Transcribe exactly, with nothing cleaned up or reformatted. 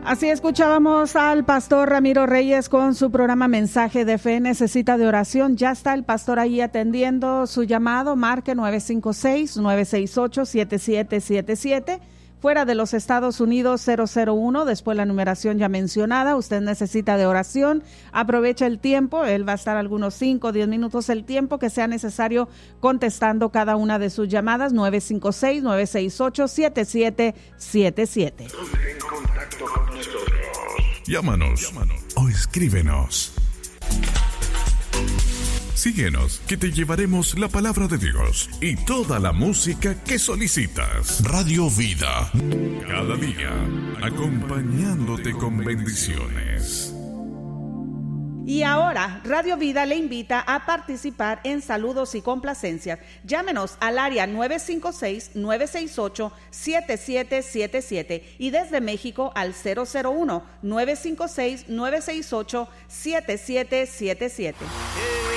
Así escuchábamos al pastor Ramiro Reyes con su programa Mensaje de Fe. Necesita de oración. Ya está el pastor ahí atendiendo su llamado. Marque nueve cinco seis, nueve seis ocho, siete siete siete siete. Fuera de los Estados Unidos, cero cero uno, después la numeración ya mencionada. Usted necesita de oración, aprovecha el tiempo, él va a estar algunos cinco o diez minutos, el tiempo que sea necesario contestando cada una de sus llamadas. Nueve cinco seis, nueve seis ocho, siete siete siete siete. Ponte en contacto con nosotros. Llámanos, Llámanos o escríbenos. Síguenos, que te llevaremos la palabra de Dios y toda la música que solicitas. Radio Vida, cada día, acompañándote con bendiciones. Y ahora, Radio Vida le invita a participar en saludos y complacencias. Llámenos al área nueve cinco seis, nueve seis ocho, siete siete siete siete y desde México al cero cero uno, nueve cinco seis, nueve seis ocho, siete siete siete siete.